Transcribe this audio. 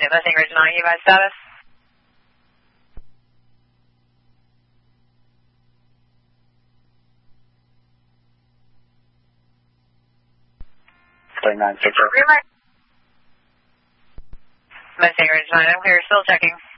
Mustang Ridge 9, EVI status. 3960. Mustang Ridge 9, I'm clear, still checking.